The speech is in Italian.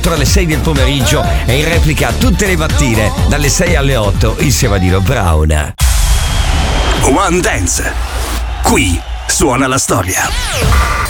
4 alle 6 del pomeriggio e in replica tutte le mattine dalle 6 alle 8 insieme a Dino Brown. One Dance. Qui suona la storia.